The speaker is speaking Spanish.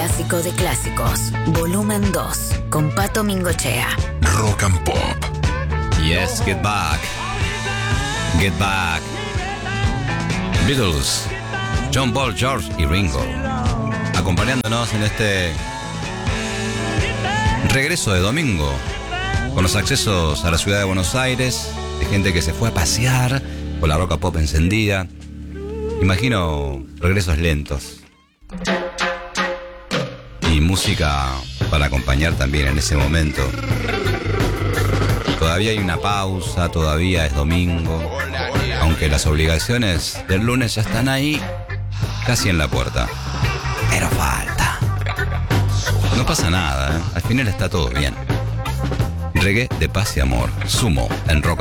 clásico de clásicos, volumen 2, con Pato Mingochea. Rock and Pop. Yes, get back. Get back. Beatles, John Paul, George y Ringo, acompañándonos en este regreso de domingo, con los accesos a la ciudad de Buenos Aires, de gente que se fue a pasear, con la rock and pop encendida. Imagino regresos lentos y música para acompañar también en ese momento. Todavía hay una pausa, todavía es domingo, aunque las obligaciones del lunes ya están ahí, casi en la puerta. Pero falta. No pasa nada, ¿eh? Al final está todo bien. Reggae de paz y amor, Sumo, en Rock.